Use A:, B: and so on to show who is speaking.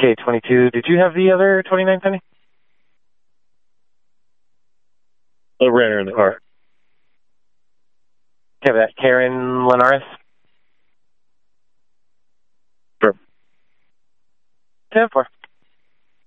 A: Okay, 22. Did you have the other 29 penny?
B: I ran her in the car.
A: Okay, that Karen Linares?
B: Sure.
A: 10-4.